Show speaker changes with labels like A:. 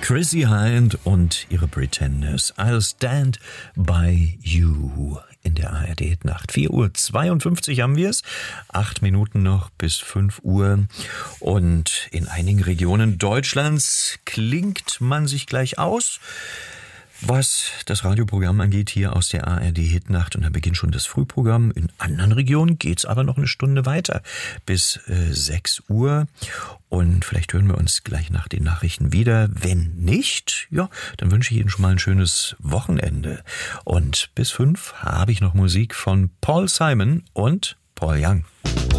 A: Chrissie Hynde und ihre Pretenders. I'll stand by you in der ARD-Nacht. 4:52 Uhr haben wir es. 8 Minuten noch bis 5 Uhr. Und in einigen Regionen Deutschlands klingt man sich gleich aus, was das Radioprogramm angeht, hier aus der ARD-Hitnacht. Und da beginnt schon das Frühprogramm. In anderen Regionen geht's aber noch eine Stunde weiter, bis 6 Uhr. Und vielleicht hören wir uns gleich nach den Nachrichten wieder. Wenn nicht, ja, dann wünsche ich Ihnen schon mal ein schönes Wochenende. Und bis 5 habe ich noch Musik von Paul Simon und Paul Young.